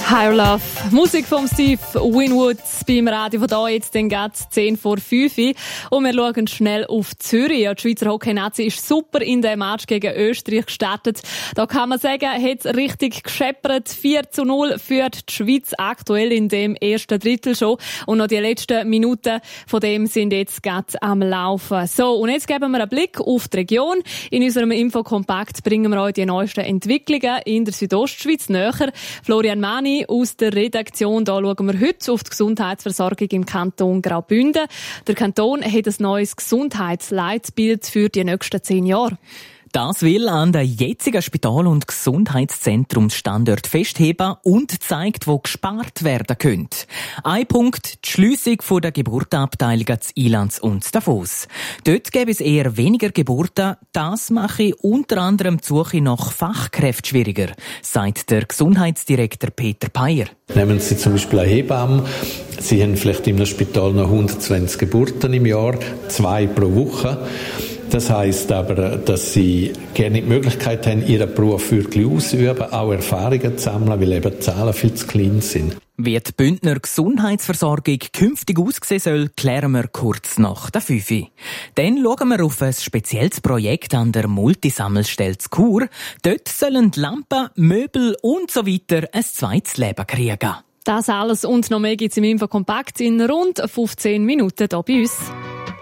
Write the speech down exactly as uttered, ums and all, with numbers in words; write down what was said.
Higher Love. Musik von Steve Winwood beim Radio von da jetzt den Gatz zehn vor fünf. Und wir schauen schnell auf Zürich. Ja, die Schweizer Hockey-Nazi ist super in dem Match gegen Österreich gestartet. Da kann man sagen, hat es richtig gescheppert. vier zu null führt die Schweiz aktuell in dem ersten Drittel schon. Und noch die letzten Minuten von dem sind jetzt gerade am Laufen. So, und jetzt geben wir einen Blick auf die Region. In unserem Infokompakt bringen wir euch die neuesten Entwicklungen in der Südostschweiz näher. Florian Mani aus der Redaktion. Da schauen wir heute auf die Gesundheitsversorgung im Kanton Graubünden. Der Kanton hat ein neues Gesundheitsleitbild für die nächsten zehn Jahre. Das will an den jetzigen Spital- und Gesundheitszentrumsstandort festheben und zeigt, wo gespart werden könnte. Ein Punkt, die Schliessung der Geburtenabteilungen zu Ilanz und Davos. Dort gäbe es eher weniger Geburten. Das mache unter anderem die Suche nach Fachkräften schwieriger, sagt der Gesundheitsdirektor Peter Peyer. Nehmen Sie zum Beispiel eine Hebamme. Sie haben vielleicht in einem Spital noch hundertzwanzig Geburten im Jahr, zwei pro Woche. Das heisst aber, dass sie gerne die Möglichkeit haben, ihren Beruf wirklich auszuüben, auch Erfahrungen zu sammeln, weil eben die Zahlen viel zu klein sind. Wie die Bündner Gesundheitsversorgung künftig aussehen soll, klären wir kurz nach der fünf. Dann schauen wir auf ein spezielles Projekt an der Multisammelstelle zu Chur. Dort sollen Lampen, Möbel und so weiter ein zweites Leben kriegen. Das alles und noch mehr gibt's im Infokompakt in rund fünfzehn Minuten hier bei uns.